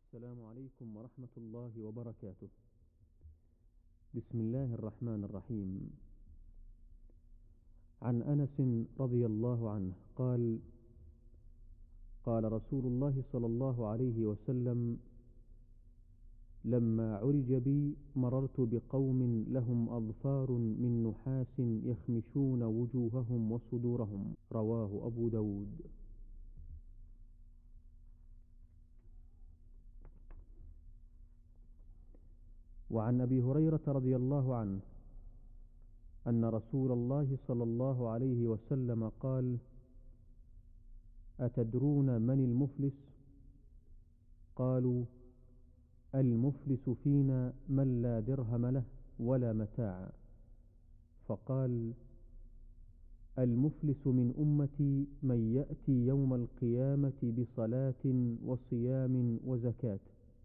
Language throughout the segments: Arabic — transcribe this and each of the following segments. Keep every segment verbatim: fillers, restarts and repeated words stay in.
السلام عليكم ورحمة الله وبركاته. بسم الله الرحمن الرحيم. عن أنس رضي الله عنه قال: قال رسول الله صلى الله عليه وسلم: لما عرج بي مررت بقوم لهم أظفار من نحاس يخمشون وجوههم وصدورهم. رواه أبو داود. وعن أبي هريرة رضي الله عنه أن رسول الله صلى الله عليه وسلم قال: أتدرون من المفلس؟ قالوا: المفلس فينا من لا درهم له ولا متاع. فقال: المفلس من أمتي من يأتي يوم القيامة بصلاة وصيام وزكاة،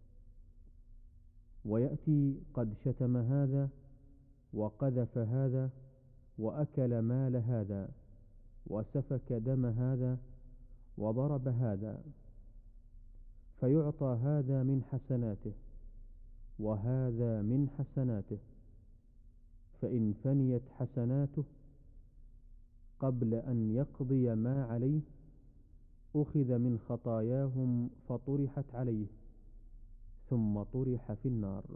ويأتي قد شتم هذا وقذف هذا وأكل مال هذا وسفك دم هذا وضرب هذا، فيعطى هذا من حسناته وهذا من حسناته، فإن فنيت حسناته قبل أن يقضي ما عليه أخذ من خطاياهم فطرحت عليه ثم طرح في النار.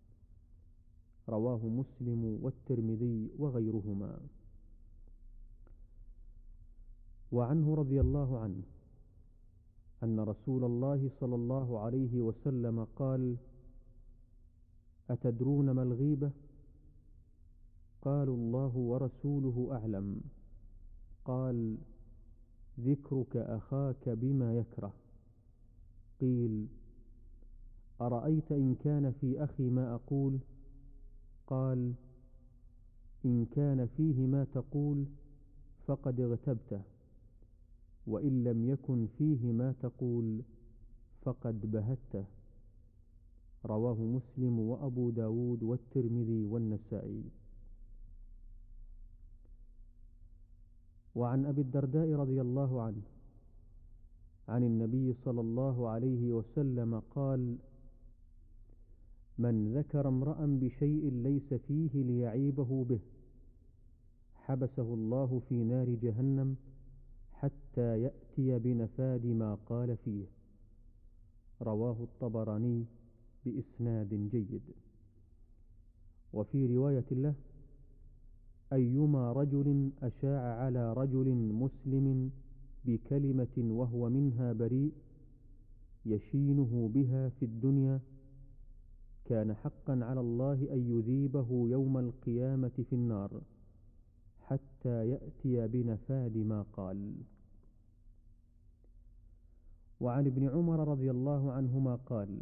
رواه مسلم والترمذي وغيرهما. وعنه رضي الله عنه أن رسول الله صلى الله عليه وسلم قال: أتدرون ما الغيبة؟ قالوا: الله ورسوله أعلم. قال: ذكرك أخاك بما يكره. قيل: أرأيت إن كان في أخي ما أقول؟ قال: إن كان فيه ما تقول فقد اغتبته، وإن لم يكن فيه ما تقول فقد بهته. رواه مسلم وأبو داود والترمذي والنسائي. وعن أبي الدرداء رضي الله عنه عن النبي صلى الله عليه وسلم قال: من ذكر امرأ بشيء ليس فيه ليعيبه به حبسه الله في نار جهنم حتى يأتي بنفاد ما قال فيه. رواه الطبراني بإسناد جيد. وفي رواية له: أيما رجل أشاع على رجل مسلم بكلمة وهو منها بريء يشينه بها في الدنيا كان حقا على الله أن يذيبه يوم القيامة في النار حتى يأتي بنفاد ما قال. وعن ابن عمر رضي الله عنهما قال: